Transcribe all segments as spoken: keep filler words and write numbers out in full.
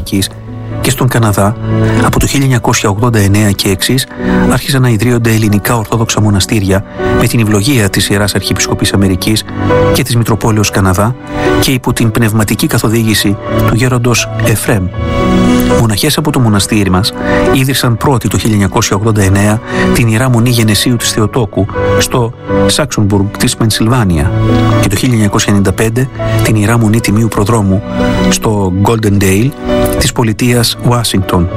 Αμερικής και στον Καναδά, από το χίλια εννιακόσια ογδόντα εννέα και εξής, άρχισαν να ιδρύονται ελληνικά ορθόδοξα μοναστήρια με την ευλογία της Ιεράς Αρχιεπισκοπής Αμερικής και της Μητροπόλεως Καναδά και υπό την πνευματική καθοδήγηση του γέροντος Εφρέμ. Μοναχές από το μοναστήρι μας ίδρυσαν πρώτοι το χίλια εννιακόσια ογδόντα εννέα την Ιερά Μονή Γενεσίου της Θεοτόκου στο Σάξονμπουργκ της Πενσιλβάνια και το χίλια εννιακόσια ενενήντα πέντε την Ιερά Μονή Τιμίου Προδρόμου στο Γκόλντεντέιλ της πολιτείας Ουάσιγκτον.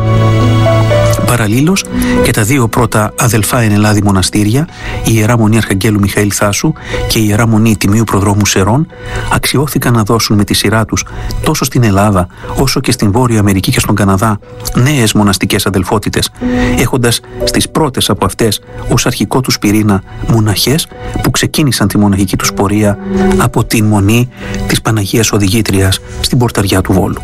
Παραλλήλως και τα δύο πρώτα αδελφά εν Ελλάδη μοναστήρια, η Ιερά Μονή Αρχαγγέλου Μιχαήλ Θάσου και η Ιερά Μονή Τιμίου Προδρόμου Σερών, αξιώθηκαν να δώσουν με τη σειρά τους τόσο στην Ελλάδα όσο και στην Βόρεια Αμερική και στον Καναδά νέες μοναστικές αδελφότητες, έχοντας στις πρώτες από αυτές ως αρχικό τους πυρήνα μοναχές που ξεκίνησαν τη μοναχική τους πορεία από την Μονή της Παναγίας Οδηγήτριας στην Πορταριά του Βόλου.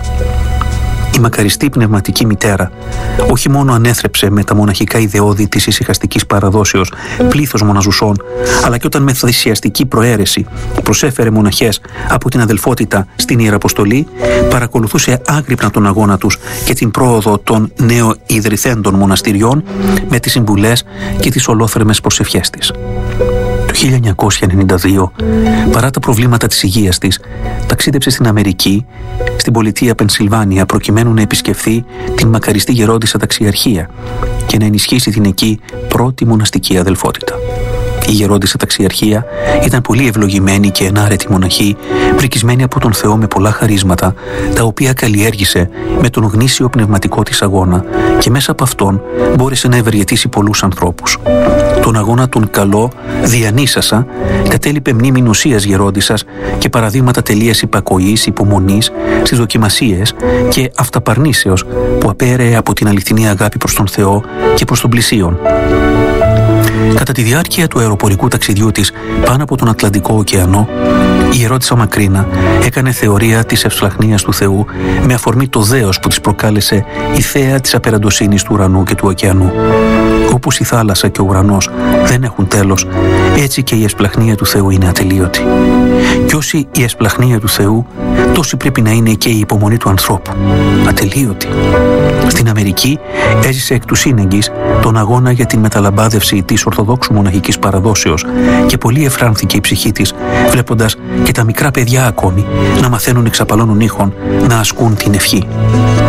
Η μακαριστή πνευματική μητέρα όχι μόνο ανέθρεψε με τα μοναχικά ιδεώδη της ησυχαστικής παραδόσεως πλήθος μοναζουσών, αλλά και όταν με θυσιαστική προαίρεση προσέφερε μοναχές από την αδελφότητα στην Ιεραποστολή, παρακολουθούσε άγρυπνα τον αγώνα τους και την πρόοδο των νεοειδρυθέντων μοναστηριών με τις συμβουλές και τις ολόθρεμες προσευχές της. Το χίλια εννιακόσια ενενήντα δύο, παρά τα προβλήματα της υγείας της, ταξίδεψε στην Αμερική, στην πολιτεία Πενσιλβάνια, προκειμένου να επισκεφθεί την μακαριστή γερόντισσα ταξιαρχία και να ενισχύσει την εκεί πρώτη μοναστική αδελφότητα. Η γερόντισσα ταξιαρχία ήταν πολύ ευλογημένη και ενάρετη μοναχή, πρικισμένη από τον Θεό με πολλά χαρίσματα, τα οποία καλλιέργησε με τον γνήσιο πνευματικό της αγώνα και μέσα από αυτόν μπόρεσε να ευεργετήσει πολλούς ανθρώπους. Τον αγώνα τον καλό διανύσασα κατέλειπε μνήμη νοσίας γερόντισσας και παραδείγματα τελείας υπακοής, υπομονής στις δοκιμασίες και αυταπαρνήσεως που απέρεε από την αληθινή αγάπη προς τον Θεό και προς τον πλησίον. Κατά τη διάρκεια του αεροπορικού ταξιδιού της πάνω από τον Ατλαντικό ωκεανό, η γερόντισσα Μακρίνα έκανε θεωρία της ευσπλαχνίας του Θεού με αφορμή το δέος που της προκάλεσε η θέα της απεραντοσύνης του ουρανού και του ωκεανού. Όπως η θάλασσα και ο ουρανός δεν έχουν τέλος, έτσι και η εσπλαχνία του Θεού είναι ατελείωτη. Κι όση η εσπλαχνία του Θεού, τόση πρέπει να είναι και η υπομονή του ανθρώπου. Ατελείωτη. Στην Αμερική έζησε εκ του σύνεγγυς τον αγώνα για την μεταλαμπάδευση της Ορθοδόξου μοναχικής παραδόσεως και πολύ εφράνθηκε η ψυχή της βλέποντας και τα μικρά παιδιά ακόμη να μαθαίνουν εξ απαλώνων ήχων να ασκούν την ευχή.